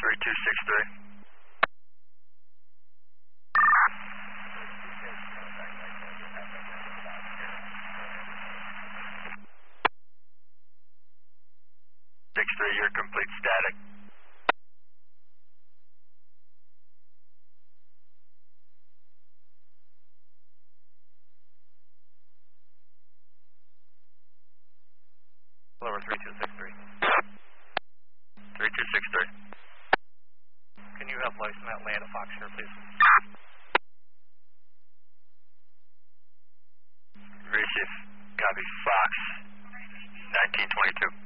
3263. You're complete static. Lower 3263. 3263. Can you help license that land at Foxshire, please? Receive. Copy. Fox. 1922.